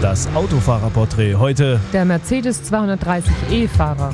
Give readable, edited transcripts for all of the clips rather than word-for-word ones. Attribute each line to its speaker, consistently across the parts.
Speaker 1: Das Autofahrerporträt heute.
Speaker 2: Der Mercedes 230e-Fahrer.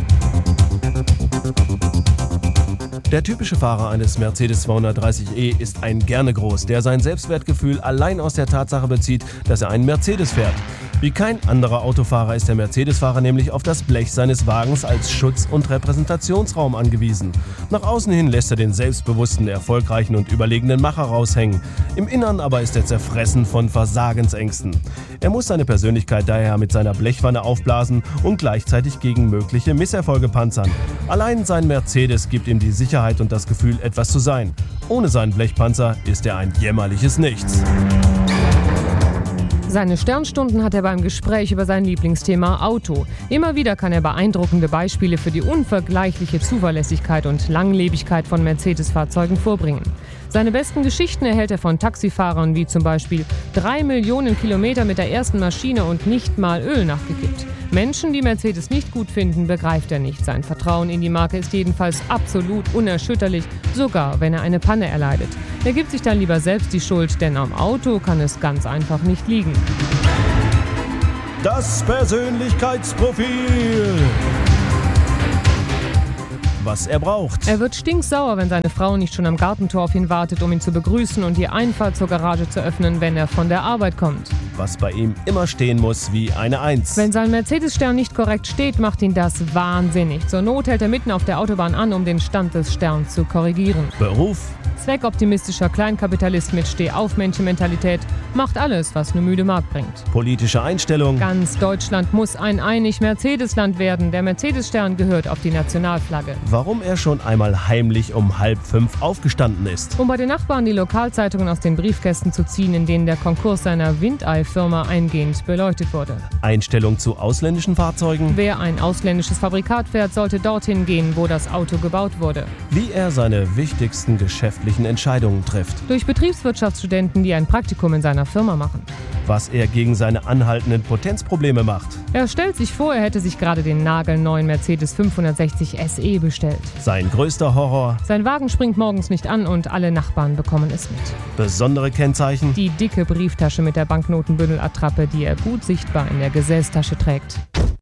Speaker 1: Der typische Fahrer eines Mercedes 230e ist ein Gerne-Groß, der sein Selbstwertgefühl allein aus der Tatsache bezieht, dass er einen Mercedes fährt. Wie kein anderer Autofahrer ist der Mercedes-Fahrer nämlich auf das Blech seines Wagens als Schutz- und Repräsentationsraum angewiesen. Nach außen hin lässt er den selbstbewussten, erfolgreichen und überlegenen Macher raushängen. Im Innern aber ist er zerfressen von Versagensängsten. Er muss seine Persönlichkeit daher mit seiner Blechwanne aufblasen und gleichzeitig gegen mögliche Misserfolge panzern. Allein sein Mercedes gibt ihm die Sicherheit und das Gefühl, etwas zu sein. Ohne seinen Blechpanzer ist er ein jämmerliches Nichts.
Speaker 2: Seine Sternstunden hat er beim Gespräch über sein Lieblingsthema Auto. Immer wieder kann er beeindruckende Beispiele für die unvergleichliche Zuverlässigkeit und Langlebigkeit von Mercedes-Fahrzeugen vorbringen. Seine besten Geschichten erhält er von Taxifahrern wie zum Beispiel 3 Millionen Kilometer mit der ersten Maschine und nicht mal Öl nachgekippt. Menschen, die Mercedes nicht gut finden, begreift er nicht. Sein Vertrauen in die Marke ist jedenfalls absolut unerschütterlich, sogar wenn er eine Panne erleidet. Er gibt sich dann lieber selbst die Schuld, denn am Auto kann es ganz einfach nicht liegen.
Speaker 1: Das Persönlichkeitsprofil. Was er braucht.
Speaker 2: Er wird stinksauer, wenn seine Frau nicht schon am Gartentor auf ihn wartet, um ihn zu begrüßen und die Einfahrt zur Garage zu öffnen, wenn er von der Arbeit kommt.
Speaker 1: Was bei ihm immer stehen muss wie eine Eins.
Speaker 2: Wenn sein Mercedes-Stern nicht korrekt steht, macht ihn das wahnsinnig. Zur Not hält er mitten auf der Autobahn an, um den Stand des Sterns zu korrigieren.
Speaker 1: Beruf.
Speaker 2: Zweckoptimistischer Kleinkapitalist mit Steh-auf-Männchen-Mentalität macht alles, was eine müde Magd bringt.
Speaker 1: Politische Einstellung.
Speaker 2: Ganz Deutschland muss ein einig Mercedes-Land werden. Der Mercedes-Stern gehört auf die Nationalflagge.
Speaker 1: Warum er schon einmal heimlich um 4:30 aufgestanden ist.
Speaker 2: Um bei den Nachbarn die Lokalzeitungen aus den Briefkästen zu ziehen, in denen der Konkurs seiner Windei-Firma eingehend beleuchtet wurde.
Speaker 1: Einstellung zu ausländischen Fahrzeugen.
Speaker 2: Wer ein ausländisches Fabrikat fährt, sollte dorthin gehen, wo das Auto gebaut wurde.
Speaker 1: Wie er seine wichtigsten geschäftlichen Entscheidungen trifft.
Speaker 2: Durch Betriebswirtschaftsstudenten, die ein Praktikum in seiner Firma machen.
Speaker 1: Was er gegen seine anhaltenden Potenzprobleme macht.
Speaker 2: Er stellt sich vor, er hätte sich gerade den nagelneuen Mercedes 560 SE bestellt.
Speaker 1: Sein größter Horror.
Speaker 2: Sein Wagen springt morgens nicht an und alle Nachbarn bekommen es mit.
Speaker 1: Besondere Kennzeichen.
Speaker 2: Die dicke Brieftasche mit der Banknotenbündelattrappe, die er gut sichtbar in der Gesäßtasche trägt.